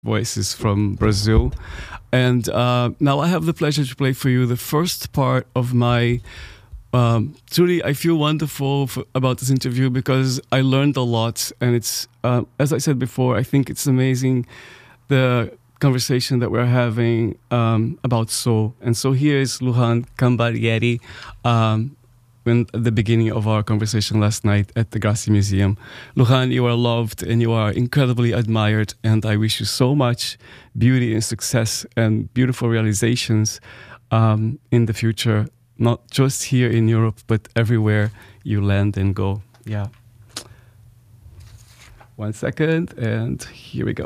voices from Brazil. And now I have the pleasure to play for you the first part of my. Truly, I feel wonderful about this interview because I learned a lot. And it's, as I said before, I think it's amazing the conversation that we're having about soul. And so here is Lujan Cambarieri when at the beginning of our conversation last night at the Grassi Museum. Lujan, you are loved and you are incredibly admired, and I wish you so much beauty and success and beautiful realizations in the future, not just here in Europe, but everywhere you land and go. Yeah. 1 second, and here we go.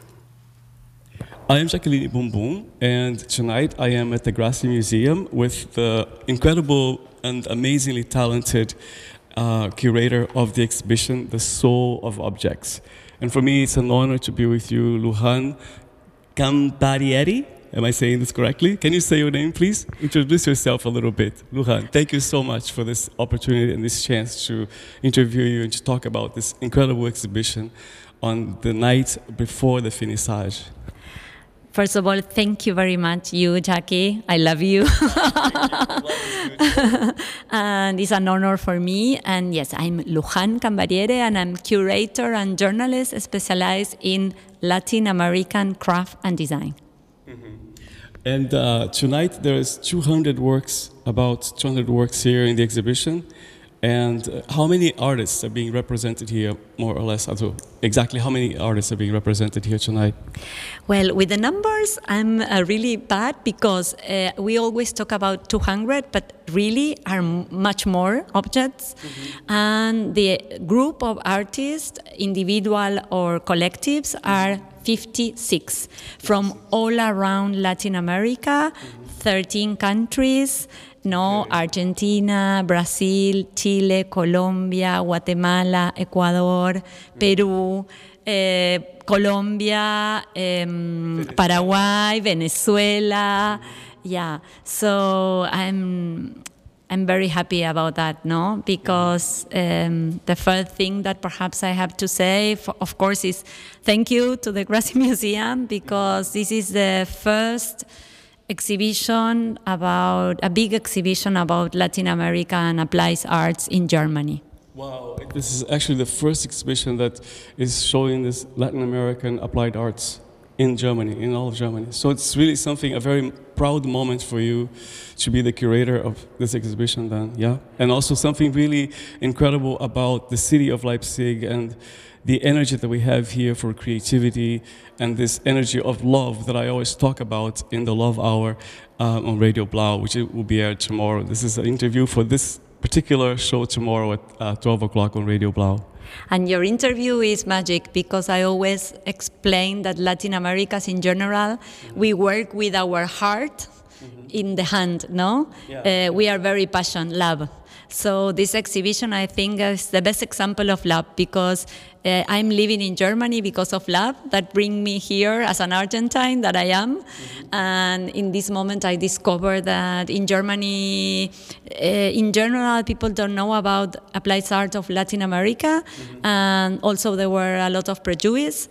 I am Jacqueline Bumbum, and tonight I am at the Grassi Museum with the incredible and amazingly talented curator of the exhibition, The Soul of Objects. And for me, it's an honor to be with you, Lujan Cambarieri. Am I saying this correctly? Can you say your name, please? Introduce yourself a little bit. Lujan, thank you so much for this opportunity and this chance to interview you and to talk about this incredible exhibition on the night before the finissage. First of all, thank you very much, you, Jackie. I love you. And it's an honor for me. And yes, I'm Lujan Cambarieri, and I'm curator and journalist specialized in Latin American craft and design. Mm-hmm. And tonight there's 200 works, about 200 works here in the exhibition. And how many artists are being represented here, more or less? Also, exactly how many artists are being represented here tonight? Well, with the numbers, I'm really bad because we always talk about 200, but really are much more objects. Mm-hmm. And the group of artists, individual or collectives, are 56 from all around Latin America, 13 countries. No, Argentina, Brazil, Chile, Colombia, Guatemala, Ecuador, Peru, Colombia, Paraguay, Venezuela. Yeah, so I'm very happy about that, no? Because the first thing that perhaps I have to say, of course, is thank you to the Grassi Museum, because this is the first exhibition about a big exhibition about Latin America and applied arts in Germany. Wow, this is actually the first exhibition that is showing this Latin American applied arts in Germany, in all of Germany. So it's really something, a very proud moment for you to be the curator of this exhibition then, yeah? And also something really incredible about the city of Leipzig and the energy that we have here for creativity and this energy of love that I always talk about in the Love Hour on Radio Blau, which will be aired tomorrow. This is an interview for this particular show tomorrow at 12 o'clock on Radio Blau. And your interview is magic because I always explain that Latin Americas in general, we work with our heart in the hand, no? Yeah. We are very passionate, love. So this exhibition, I think, is the best example of love because I'm living in Germany because of love that bring me here as an Argentine that I am. Mm-hmm. And in this moment, I discovered that in Germany, in general, people don't know about applied art of Latin America. Mm-hmm. And also there were a lot of prejudice.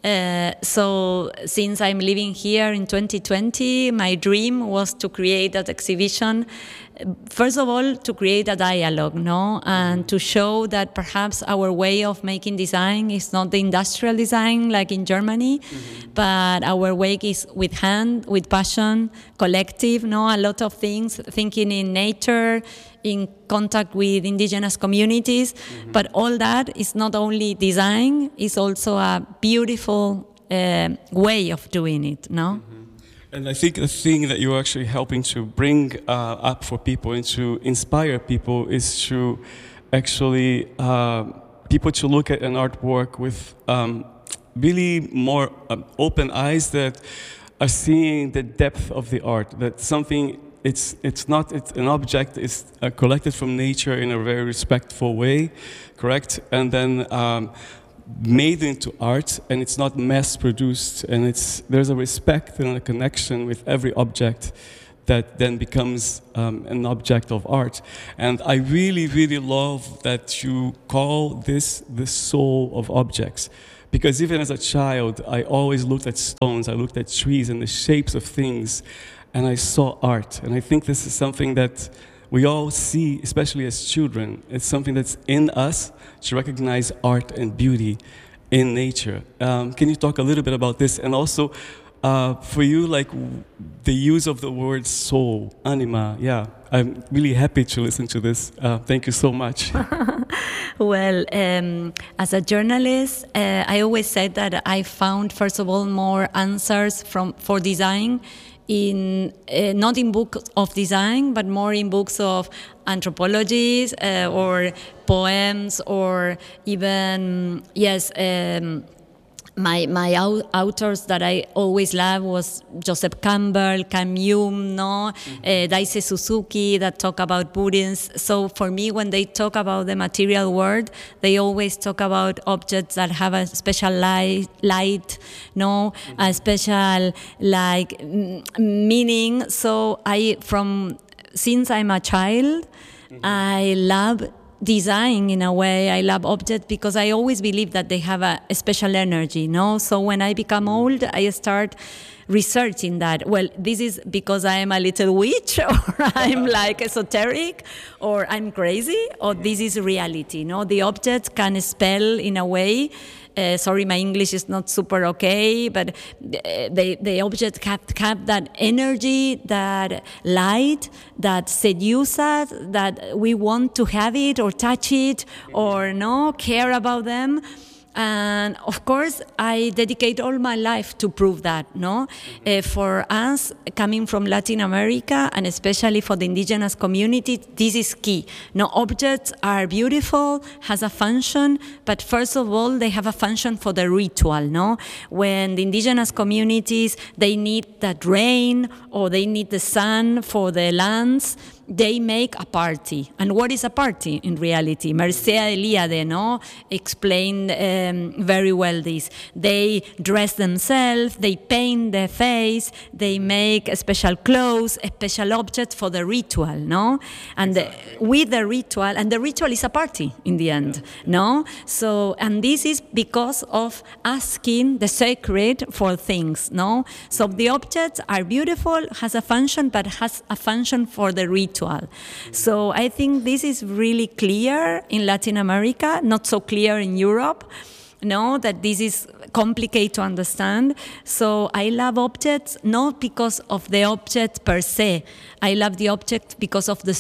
So since I'm living here in 2020, my dream was to create that exhibition. First of all, to create a dialogue, no, and to show that perhaps our way of making design is not the industrial design like in Germany, but our way is with hand, with passion, collective, no, a lot of things, thinking in nature, in contact with indigenous communities, but all that is not only design, it's also a beautiful way of doing it, no? And I think the thing that you're actually helping to bring up for people and to inspire people is to actually people to look at an artwork with really more open eyes that are seeing the depth of the art. That something it's an object is collected from nature in a very respectful way, correct? And then made into art, and it's not mass produced, and there's a respect and a connection with every object that then becomes an object of art. And I really, really love that you call this the soul of objects, Because even as a child, I always looked at stones, I looked at trees and the shapes of things, and I saw art. And I think this is something that we all see, especially as children. It's something that's in us to recognize art and beauty in nature. Can you talk a little bit about this? And also, for you, like the use of the word soul, anima, yeah, I'm really happy to listen to this. Thank you so much. Well, as a journalist, I always said that I found, first of all, more answers for design in not in books of design, but more in books of anthropology or poems, or even my authors that I always loved was Joseph Campbell, Carl Jung, Daisy Suzuki, that talk about Buddhism. So for me, when they talk about the material world, they always talk about objects that have a special light, a special meaning. So since I'm a child, I love design in a way. I love objects because I always believe that they have a special energy, So when I become old, I start researching that. Well, this is because I am a little witch, or I'm like esoteric, or I'm crazy, or this is reality, The objects can spell in a way. Sorry, my English is not super okay, but the objects have that energy, that light, that seduce us, that we want to have it or touch it or care about them. And of course, I dedicate all my life to prove that, For us, coming from Latin America, and especially for the indigenous community, this is key. Objects are beautiful, has a function, but first of all, they have a function for the ritual, When the indigenous communities, they need that rain or they need the sun for the lands, they make a party. And what is a party in reality? Mircea Eliade, explained very well this. They dress themselves, they paint their face, they make special clothes, special objects for the ritual, And with the ritual, and the ritual is a party in the end, So, and this is because of asking the sacred for things, So the objects are beautiful, has a function, but has a function for the ritual. So I think this is really clear in Latin America, not so clear in Europe, that this is complicated to understand. So I love objects not because of the object per se. I love the object because of the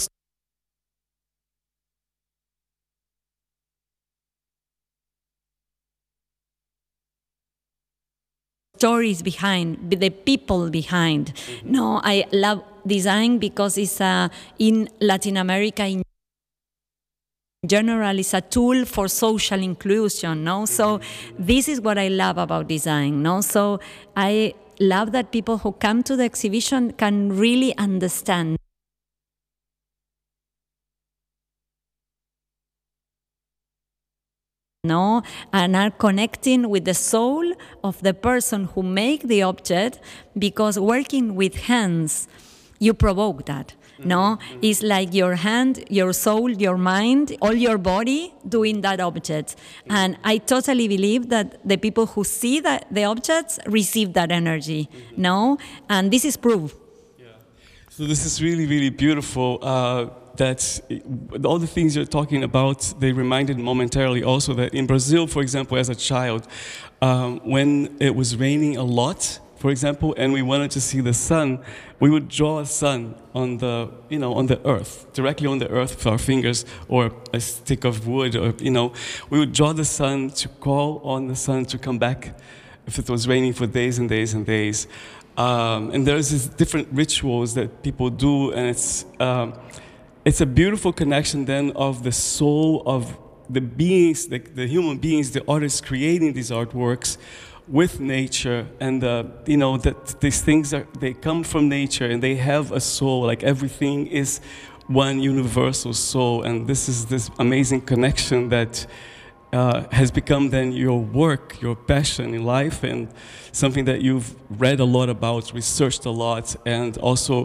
stories behind, the people behind. I love design because it's in Latin America in general, it's a tool for social inclusion, So this is what I love about design, So I love that people who come to the exhibition can really understand and are connecting with the soul of the person who make the object, because working with hands, you provoke that. It's like your hand, your soul, your mind, all your body doing that object. And I totally believe that the people who see the objects receive that energy, And this is proof. Yeah. So this is really, really beautiful. That all the things you're talking about, they reminded momentarily also that in Brazil, for example, as a child, when it was raining a lot, for example, and we wanted to see the sun, we would draw a sun on the, on the earth, directly on the earth with our fingers, or a stick of wood, or, we would draw the sun to call on the sun to come back if it was raining for days and days and days. And there's these different rituals that people do, and it's a beautiful connection then of the soul of the beings, the human beings, the artists creating these artworks with nature, and that these things they come from nature and they have a soul. Like everything is one universal soul, and this is this amazing connection that has become then your work, your passion in life, and something that you've read a lot about, researched a lot, and also.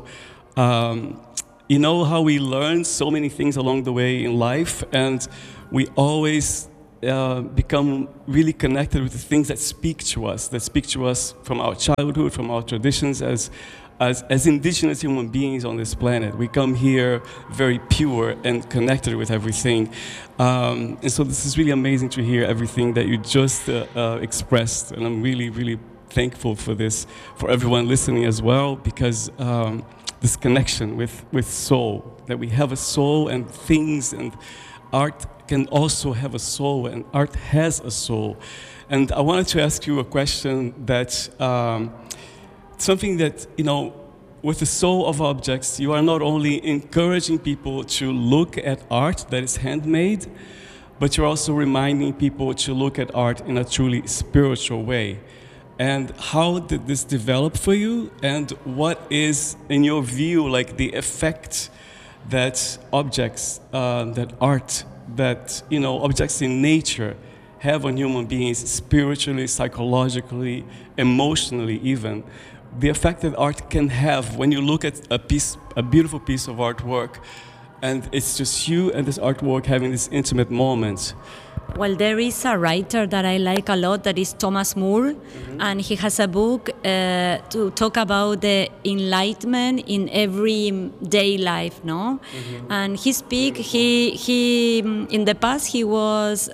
How we learn so many things along the way in life, and we always become really connected with the things that speak to us from our childhood, from our traditions as indigenous human beings on this planet. We come here very pure and connected with everything. And so this is really amazing to hear everything that you just expressed. And I'm really, really thankful for this, for everyone listening as well, because this connection with soul, that we have a soul, and things and art can also have a soul, and art has a soul. And I wanted to ask you a question that something that, with the soul of objects, you are not only encouraging people to look at art that is handmade, but you're also reminding people to look at art in a truly spiritual way. And how did this develop for you? And what is, in your view, like the effect that objects, that art, that, objects in nature have on human beings spiritually, psychologically, emotionally even? The effect that art can have when you look at a beautiful piece of artwork, and it's just you and this artwork having this intimate moment. Well, there is a writer that I like a lot that is Thomas More, and he has a book to talk about the enlightenment in everyday life, no? And he in the past he was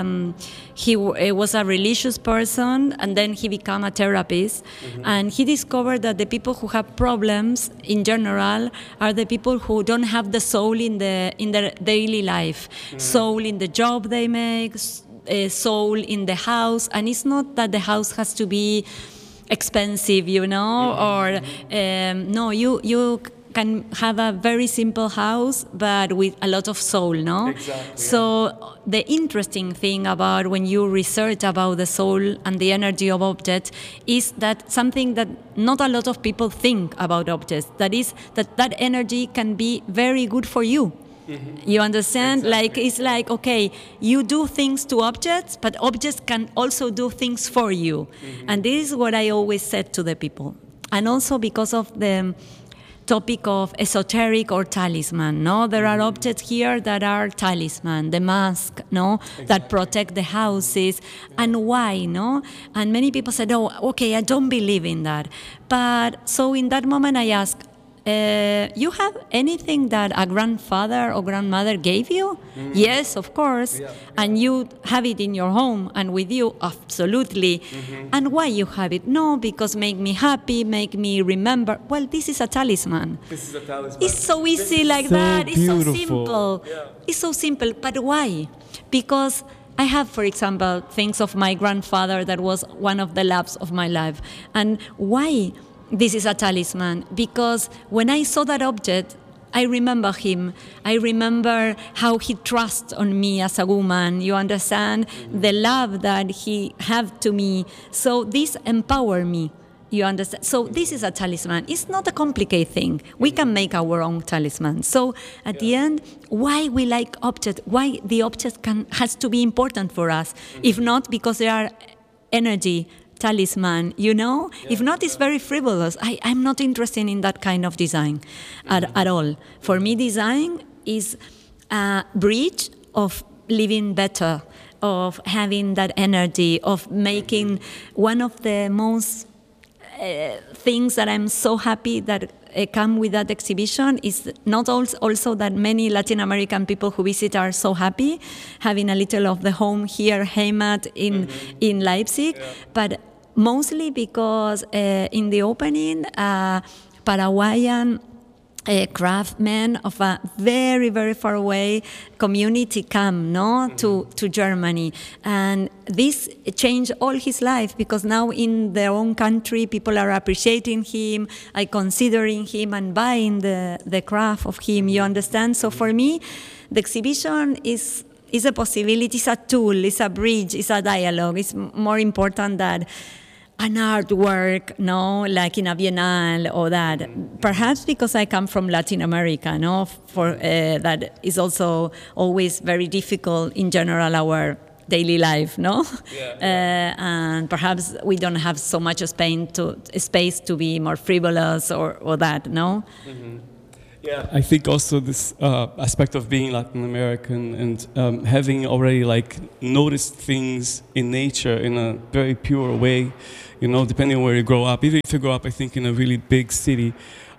a religious person, and then he became a therapist, and he discovered that the people who have problems in general are the people who don't have the soul in their daily life, soul in the job they make, soul in the house. And it's not that the house has to be expensive, or no, you can have a very simple house, but with a lot of soul, no? Exactly. So the interesting thing about when you research about the soul and the energy of objects is that something that not a lot of people think about objects, that is that energy can be very good for you. You understand? Exactly. It's like, okay, you do things to objects, but objects can also do things for you. And this is what I always said to the people. And also because of the topic of esoteric or talisman, no? There are objects here that are talisman, the mask, no? Exactly. That protect the houses. And why, no? And many people said, oh, okay, I don't believe in that. But so in that moment I asked, you have anything that a grandfather or grandmother gave you? Yes, of course. Yeah. And you have it in your home and with you? Absolutely. And why you have it? No, because make me happy, make me remember. Well, this is a talisman. This is a talisman. It's so easy like so that. Beautiful. It's so simple. Yeah. It's so simple. But why? Because I have, for example, things of my grandfather that was one of the loves of my life. And why this is a talisman? Because when I saw that object, I remember him. I remember how he trusts on me as a woman. You understand? The love that he had to me. So this empowered me. You understand? So this is a talisman. It's not a complicated thing. We can make our own talisman. So at the end, why we like objects? Why the object has to be important for us? If not, because they are energy, talisman, if not, it's very frivolous. I'm not interested in that kind of design at all. For me, design is a bridge of living better, of having that energy, of making one of the most things that I'm so happy that come with that exhibition is not also that many Latin American people who visit are so happy having a little of the home here, Heimat in Leipzig, but mostly because in the opening, Paraguayan craftsmen of a very, very far away community come to Germany. And this changed all his life, because now in their own country, people are appreciating him, considering him and buying the craft of him, you understand? So for me, the exhibition is a possibility, it's a tool, it's a bridge, it's a dialogue. It's more important than an artwork, like in a Biennale or that. Perhaps because I come from Latin America, for that is also always very difficult in general, our daily life, and perhaps we don't have so much space to be more frivolous or that, Yeah, I think also this aspect of being Latin American and having already like noticed things in nature in a very pure way, you know, depending on where you grow up. Even if you grow up, I think, in a really big city,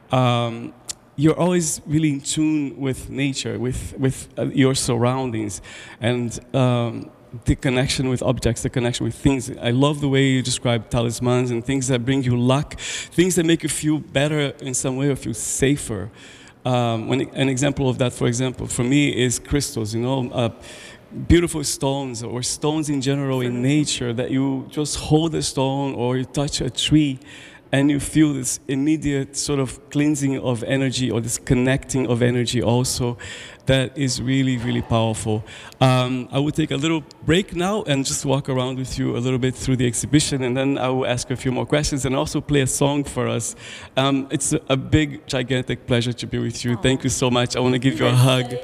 you're always really in tune with nature, with your surroundings, and the connection with objects, the connection with things. I love the way you describe talismans and things that bring you luck, things that make you feel better in some way or feel safer. An example of that, for example, for me is crystals, you know, beautiful stones or stones in general in nature that you just hold a stone or you touch a tree and you feel this immediate sort of cleansing of energy or this connecting of energy also that is really, really powerful. I will take a little break now and just walk around with you a little bit through the exhibition, and then I will ask a few more questions and also play a song for us. It's a big, gigantic pleasure to be with you. Thank you so much. I want to give you a hug.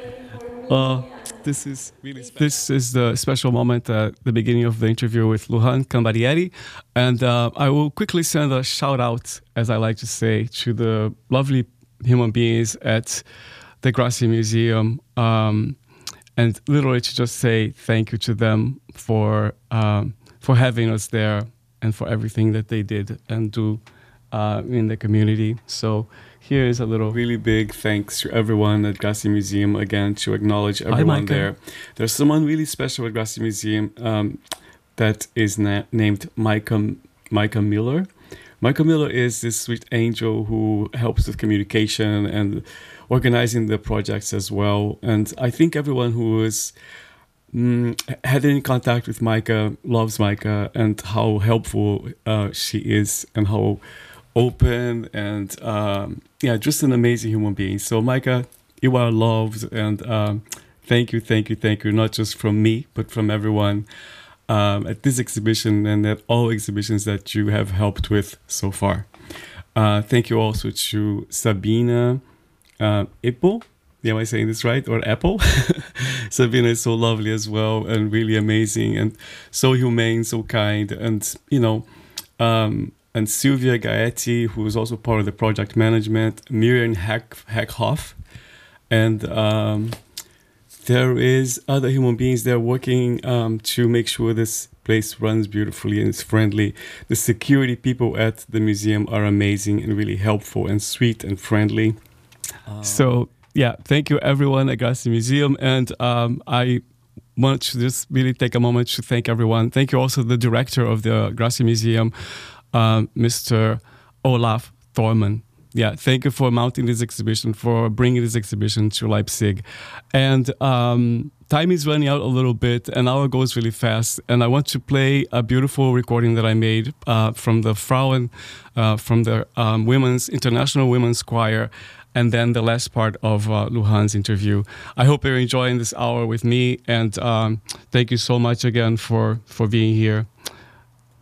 This is really special. This is the special moment at the beginning of the interview with Lujan Cambarieri. And I will quickly send a shout out, as I like to say, to the lovely human beings at the Grassi Museum. And literally to just say thank you to them for having us there and for everything that they did and do in the community. So here is a little really big thanks to everyone at Grassi Museum, again, to acknowledge everyone there. There's someone really special at Grassi Museum that is named Micah Miller. Micah Miller is this sweet angel who helps with communication and organizing the projects as well. And I think everyone who is had any contact with Micah loves Micah and how helpful she is and how open and just an amazing human being. So Micah, you are loved, and thank you, not just from me, but from everyone at this exhibition and at all exhibitions that you have helped with so far. Thank you also to Sabina Apple. Am I saying this right? Or Apple? Sabina is so lovely as well and really amazing and so humane, so kind, and and Sylvia Gaetti, who is also part of the project management, Miriam Heckhoff, and there is other human beings there working to make sure this place runs beautifully and is friendly. The security people at the museum are amazing and really helpful and sweet and friendly. So, thank you everyone at Grassi Museum, and I want to just really take a moment to thank everyone. Thank you also the director of the Grassi Museum, Mr. Olaf Thorman. Thank you for mounting this exhibition, for bringing this exhibition to Leipzig. And time is running out a little bit, and hour goes really fast. And I want to play a beautiful recording that I made from the Frauen, from the International Women's Choir, and then the last part of Lujan's interview. I hope you're enjoying this hour with me, and thank you so much again for being here.